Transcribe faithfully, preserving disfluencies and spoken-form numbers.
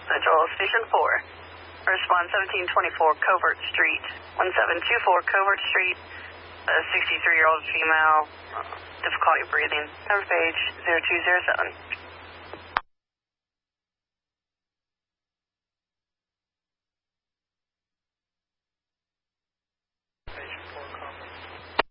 Central Station four. Respond seventeen twenty-four Covert Street. one seven two four Covert Street. A sixty-three-year-old female. Uh, difficulty breathing. Cover page zero two zero seven.